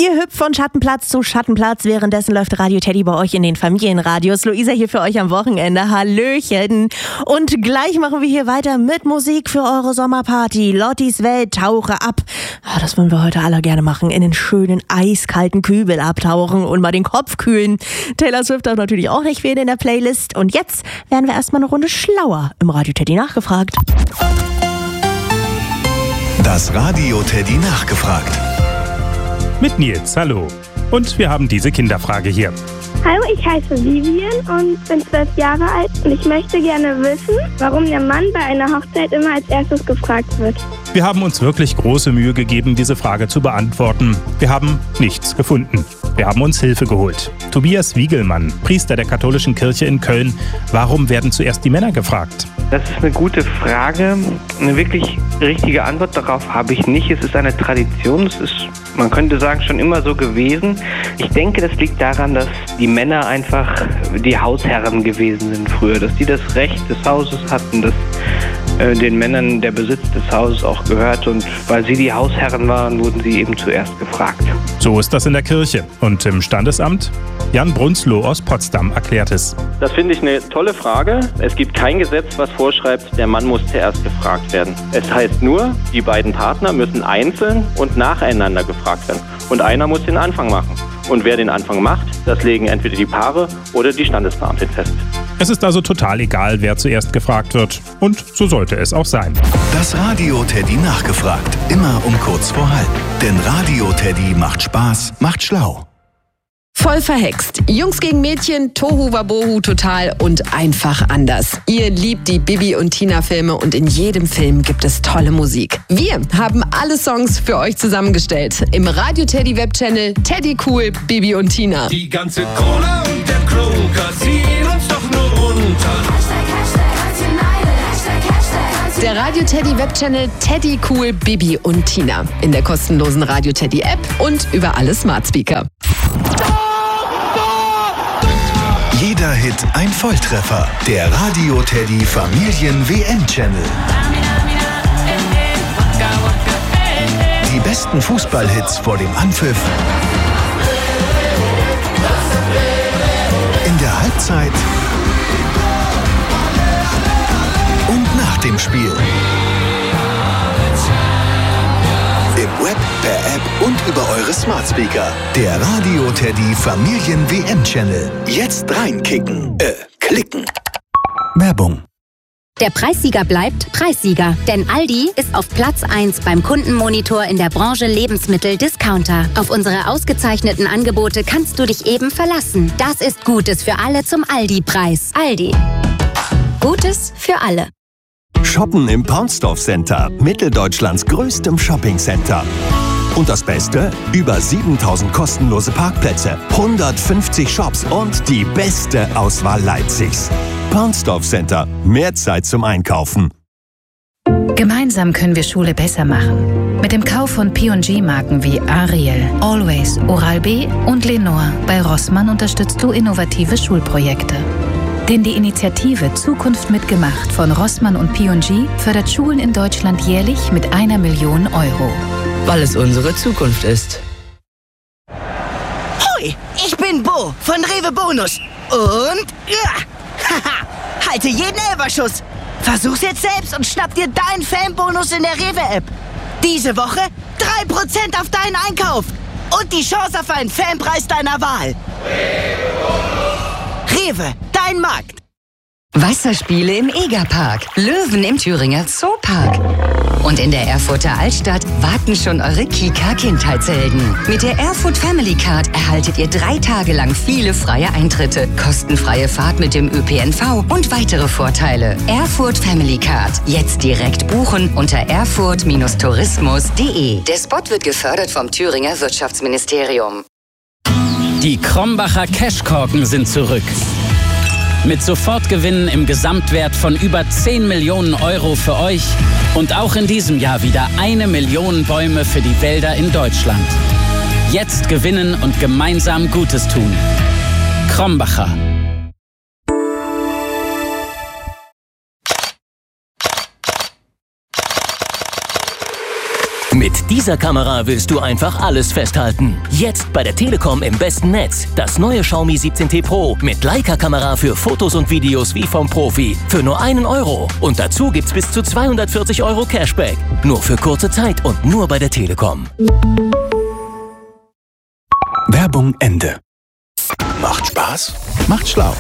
Ihr hüpft von Schattenplatz zu Schattenplatz. Währenddessen läuft Radio Teddy bei euch in den Familienradios. Luisa hier für euch am Wochenende. Hallöchen. Und gleich machen wir hier weiter mit Musik für eure Sommerparty. Lottis Welt, tauche ab. Das wollen wir heute alle gerne machen. In den schönen, eiskalten Kübel abtauchen und mal den Kopf kühlen. Taylor Swift darf natürlich auch nicht fehlen in der Playlist. Und jetzt werden wir erstmal eine Runde schlauer im Radio Teddy nachgefragt. Das Radio Teddy nachgefragt. Mit Nils, hallo. Und wir haben diese Kinderfrage hier. Hallo, ich heiße Vivian und bin 12 Jahre alt und ich möchte gerne wissen, warum der Mann bei einer Hochzeit immer als erstes gefragt wird. Wir haben uns wirklich große Mühe gegeben, diese Frage zu beantworten. Wir haben nichts gefunden. Wir haben uns Hilfe geholt. Tobias Wiegelmann, Priester der katholischen Kirche in Köln. Warum werden zuerst die Männer gefragt? Das ist eine gute Frage. Eine wirklich richtige Antwort darauf habe ich nicht. Es ist eine Tradition. Es ist, man könnte sagen, schon immer so gewesen. Ich denke, das liegt daran, dass die Männer einfach die Hausherren gewesen sind früher. Dass die das Recht des Hauses hatten, dass den Männern der Besitz des Hauses auch gehört. Und weil sie die Hausherren waren, wurden sie eben zuerst gefragt. So ist das in der Kirche. Und im Standesamt? Jan Brunzloh aus Potsdam erklärt es. Das finde ich eine tolle Frage. Es gibt kein Gesetz, was vorschreibt, der Mann muss zuerst gefragt werden. Es heißt nur, die beiden Partner müssen einzeln und nacheinander gefragt werden. Und einer muss den Anfang machen. Und wer den Anfang macht, das legen entweder die Paare oder die Standesbeamtin fest. Es ist also total egal, wer zuerst gefragt wird. Und so sollte es auch sein. Das Radio Teddy nachgefragt. Immer um kurz vor halb. Denn Radio Teddy macht Spaß, macht schlau. Voll verhext. Jungs gegen Mädchen, Tohu Wabohu total und einfach anders. Ihr liebt die Bibi und Tina Filme und in jedem Film gibt es tolle Musik. Wir haben alle Songs für euch zusammengestellt. Im Radio Teddy Webchannel Teddy Cool, Bibi und Tina. Die ganze Cola und der Kroger ziehen uns doch nur runter. Der Radio Teddy Webchannel Teddy Cool, Bibi und Tina. In der kostenlosen Radio Teddy App und über alle Smart Speaker. Jeder Hit ein Volltreffer. Der Radio Teddy Familien WM Channel. Die besten Fußballhits vor dem Anpfiff. In der Halbzeit. Und nach dem Spiel. Im Web, per App und über eure Smart Speaker. Der Radio Teddy Familien WM Channel. Jetzt reinkicken. Klicken. Werbung. Der Preissieger bleibt Preissieger, denn Aldi ist auf Platz 1 beim Kundenmonitor in der Branche Lebensmittel-Discounter. Auf unsere ausgezeichneten Angebote kannst du dich eben verlassen. Das ist Gutes für alle zum Aldi-Preis. Aldi. Gutes für alle. Shoppen im Paunsdorf Center, Mitteldeutschlands größtem Shoppingcenter. Und das Beste? Über 7000 kostenlose Parkplätze, 150 Shops und die beste Auswahl Leipzigs. Paunsdorf Center, mehr Zeit zum Einkaufen. Gemeinsam können wir Schule besser machen. Mit dem Kauf von P&G-Marken wie Ariel, Always, Oral-B und Lenore bei Rossmann unterstützt du innovative Schulprojekte. Denn die Initiative Zukunft mitgemacht von Rossmann und P&G fördert Schulen in Deutschland jährlich mit 1 Million Euro. Weil es unsere Zukunft ist. Hoi, ich bin Bo von Rewe Bonus. Und haha, halte jeden Elferschuss. Versuch's jetzt selbst und schnapp dir deinen Fanbonus in der Rewe-App. Diese Woche 3% auf deinen Einkauf. Und die Chance auf einen Fanpreis deiner Wahl. Rewe, dein Markt. Wasserspiele im Egerpark, Löwen im Thüringer Zoopark. Und in der Erfurter Altstadt warten schon eure Kika-Kindheitshelden. Mit der Erfurt Family Card erhaltet ihr 3 Tage lang viele freie Eintritte, kostenfreie Fahrt mit dem ÖPNV und weitere Vorteile. Erfurt Family Card. Jetzt direkt buchen unter erfurt-tourismus.de. Der Spot wird gefördert vom Thüringer Wirtschaftsministerium. Die Krombacher Cashkorken sind zurück. Mit Sofortgewinnen im Gesamtwert von über 10 Millionen Euro für euch und auch in diesem Jahr wieder 1 Million Bäume für die Wälder in Deutschland. Jetzt gewinnen und gemeinsam Gutes tun. Krombacher. Mit dieser Kamera willst du einfach alles festhalten. Jetzt bei der Telekom im besten Netz. Das neue Xiaomi 17T Pro mit Leica-Kamera für Fotos und Videos wie vom Profi. Für nur 1 Euro. Und dazu gibt's bis zu 240 Euro Cashback. Nur für kurze Zeit und nur bei der Telekom. Werbung Ende. Macht Spaß? Macht schlau.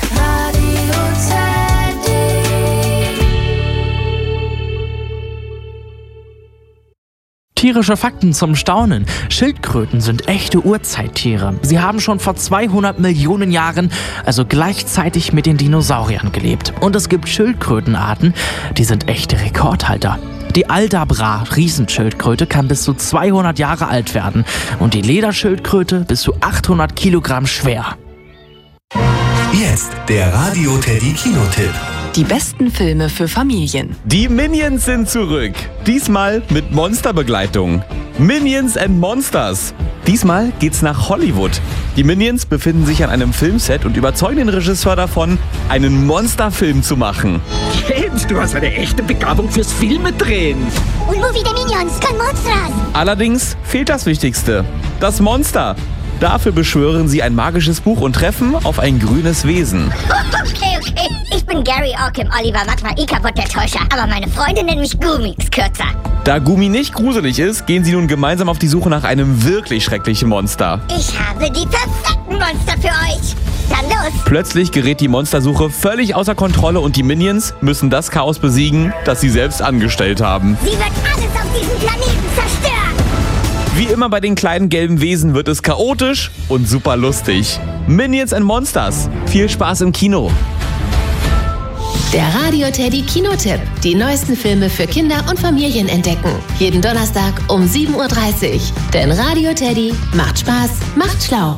Tierische Fakten zum Staunen. Schildkröten sind echte Urzeittiere. Sie haben schon vor 200 Millionen Jahren, also gleichzeitig mit den Dinosauriern, gelebt. Und es gibt Schildkrötenarten, die sind echte Rekordhalter. Die Aldabra-Riesenschildkröte kann bis zu 200 Jahre alt werden und die Lederschildkröte bis zu 800 Kilogramm schwer. Jetzt der Radio Teddy Kinotipp. Die besten Filme für Familien. Die Minions sind zurück. Diesmal mit Monsterbegleitung. Minions and Monsters. Diesmal geht's nach Hollywood. Die Minions befinden sich an einem Filmset und überzeugen den Regisseur davon, einen Monsterfilm zu machen. James, du hast eine echte Begabung fürs Filmedrehen. Un movie de Minions con monsters. Allerdings fehlt das Wichtigste: das Monster. Dafür beschwören sie ein magisches Buch und treffen auf ein grünes Wesen. Okay. Ich bin Gary Orkim, Oliver Magma, Ikabot der Täuscher. Aber meine Freunde nennen mich Gumix kürzer. Da Gumi nicht gruselig ist, gehen sie nun gemeinsam auf die Suche nach einem wirklich schrecklichen Monster. Ich habe die perfekten Monster für euch. Dann los. Plötzlich gerät die Monstersuche völlig außer Kontrolle und die Minions müssen das Chaos besiegen, das sie selbst angestellt haben. Sie wird alles auf diesem Planeten zerstören. Wie immer bei den kleinen gelben Wesen wird es chaotisch und super lustig. Minions and Monsters. Viel Spaß im Kino. Der Radio Teddy Kinotipp. Die neuesten Filme für Kinder und Familien entdecken. Jeden Donnerstag um 7:30 Uhr. Denn Radio Teddy macht Spaß, macht schlau.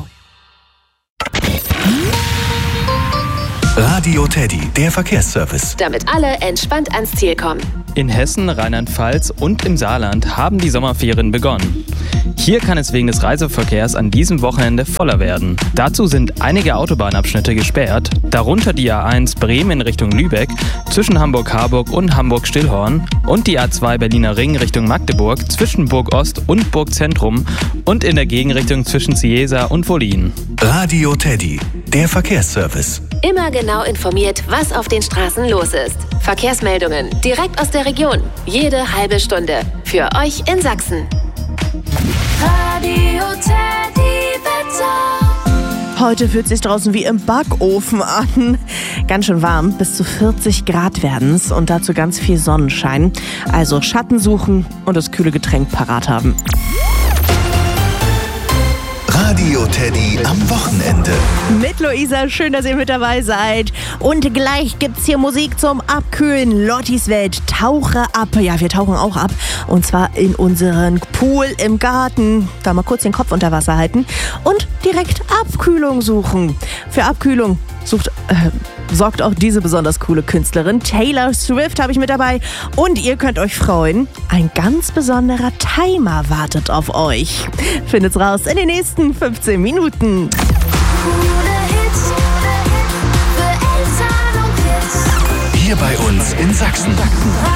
Radio Teddy, der Verkehrsservice. Damit alle entspannt ans Ziel kommen. In Hessen, Rheinland-Pfalz und im Saarland haben die Sommerferien begonnen. Hier kann es wegen des Reiseverkehrs an diesem Wochenende voller werden. Dazu sind einige Autobahnabschnitte gesperrt, darunter die A1 Bremen in Richtung Lübeck, zwischen Hamburg-Harburg und Hamburg-Stillhorn und die A2 Berliner Ring Richtung Magdeburg, zwischen Burg-Ost und Burg-Zentrum und in der Gegenrichtung zwischen Ciesa und Wollin. Radio Teddy, der Verkehrsservice. Immer genau informiert, was auf den Straßen los ist. Verkehrsmeldungen direkt aus der Region. Jede halbe Stunde. Für euch in Sachsen. Radio Teddy Wetter. Heute fühlt es sich draußen wie im Backofen an. Ganz schön warm, bis zu 40 Grad werden es und dazu ganz viel Sonnenschein. Also Schatten suchen und das kühle Getränk parat haben. Radio Teddy am Wochenende. Mit Luisa, schön, dass ihr mit dabei seid. Und gleich gibt's hier Musik zum Abkühlen. Lottis Welt, tauche ab. Ja, wir tauchen auch ab. Und zwar in unseren Pool im Garten. Da mal kurz den Kopf unter Wasser halten und direkt Abkühlung suchen. Für Abkühlung sorgt auch diese besonders coole Künstlerin. Taylor Swift habe ich mit dabei. Und ihr könnt euch freuen, ein ganz besonderer Timer wartet auf euch. Findet's raus in den nächsten 15 Minuten. Hier bei uns in Sachsen.